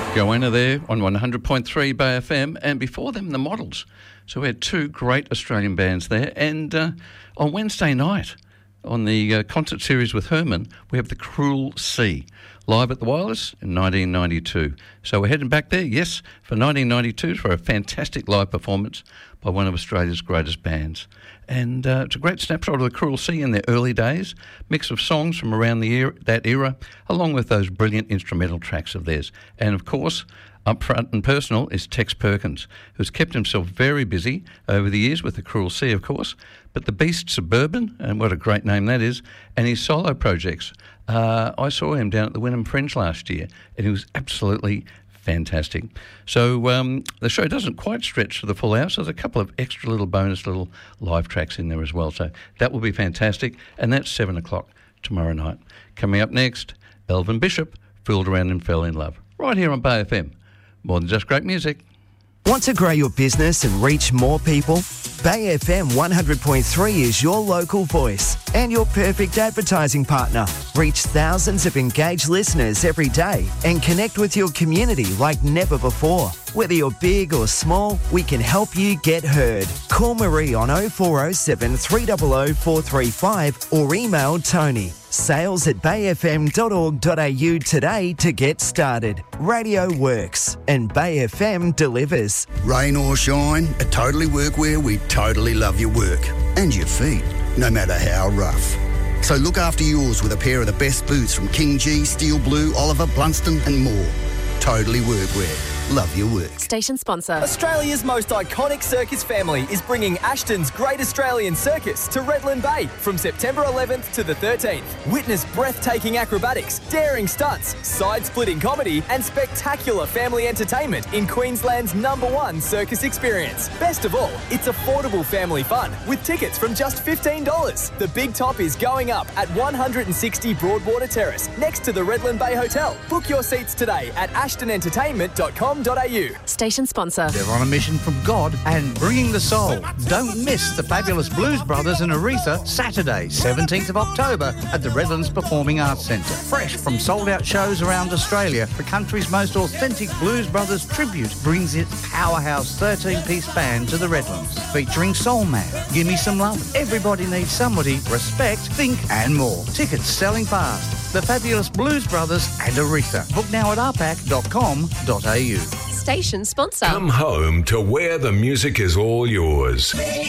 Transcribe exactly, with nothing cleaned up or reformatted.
Goanna there on one hundred point three Bay F M, and before them the Models. So we had two great Australian bands there, and uh, on Wednesday night on the uh, concert series with Herman, we have the Cruel Sea, live at the Wireless in nineteen ninety-two. So we're heading back there, yes, for nineteen ninety-two for a fantastic live performance by one of Australia's greatest bands. And uh, it's a great snapshot of the Cruel Sea in their early days, mix of songs from around the era, that era, along with those brilliant instrumental tracks of theirs. And of course, up front and personal is Tex Perkins, who's kept himself very busy over the years with the Cruel Sea, of course, but the Beast Suburban, and what a great name that is, and his solo projects. Uh, I saw him down at the Wynnum Fringe last year, and he was absolutely fantastic. So um, the show doesn't quite stretch to the full hour, so there's a couple of extra little bonus little live tracks in there as well. So that will be fantastic, and that's seven o'clock tomorrow night. Coming up next, Elvin Bishop, Fooled Around and Fell in Love, right here on Bay F M. More than just great music. Want to grow your business and reach more people? Bay F M one hundred point three is your local voice and your perfect advertising partner. Reach thousands of engaged listeners every day and connect with your community like never before. Whether you're big or small, we can help you get heard. Call Marie on oh four oh seven, three hundred, four three five or email Tony. Sales at bay f m dot org dot a u today to get started. Radio works and Bay F M delivers. Rain or shine, at Totally Workwear we totally love your work and your feet, no matter how rough. So look after yours with a pair of the best boots from King G, Steel Blue, Oliver, Blunston and more. Totally Workwear. Love your work. Station sponsor. Australia's most iconic circus family is bringing Ashton's Great Australian Circus to Redland Bay from September eleventh to the thirteenth. Witness breathtaking acrobatics, daring stunts, side-splitting comedy and spectacular family entertainment in Queensland's number one circus experience. Best of all, it's affordable family fun with tickets from just fifteen dollars. The big top is going up at one hundred sixty Broadwater Terrace next to the Redland Bay Hotel. Book your seats today at ashton entertainment dot com dot a u. Station sponsor. They're on a mission from God and bringing the soul. Don't miss the fabulous Blues Brothers in Aretha, Saturday, seventeenth of October at the Redlands Performing Arts Centre. Fresh from sold-out shows around Australia, the country's most authentic Blues Brothers tribute brings its powerhouse thirteen-piece band to the Redlands, featuring Soul Man, Gimme Some Love, Everybody Needs Somebody, Respect, Think and more. Tickets selling fast. The fabulous Blues Brothers and Aretha. Book now at r pac dot com dot a u. Station sponsor. Come home to where the music is all yours.